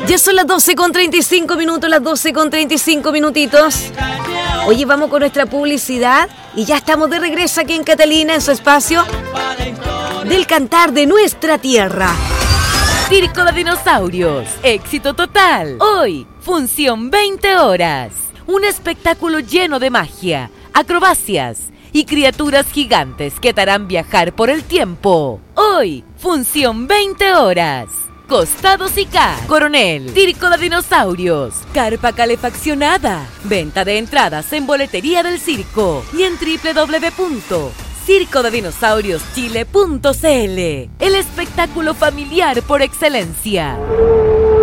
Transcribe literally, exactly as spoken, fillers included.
Ya son las doce con treinta y cinco minutos, las doce con treinta y cinco minutitos. Oye, vamos con nuestra publicidad y ya estamos de regreso aquí en Catalina, en su espacio del cantar de nuestra tierra. Circo de Dinosaurios, éxito total. Hoy, función veinte horas. Un espectáculo lleno de magia, acrobacias y criaturas gigantes que te harán viajar por el tiempo. Hoy, función veinte horas. Costados y K, Coronel, Circo de Dinosaurios, carpa calefaccionada, venta de entradas en boletería del circo y en doble u doble u doble u punto circo de dinosaurios chile punto c l. El espectáculo familiar por excelencia.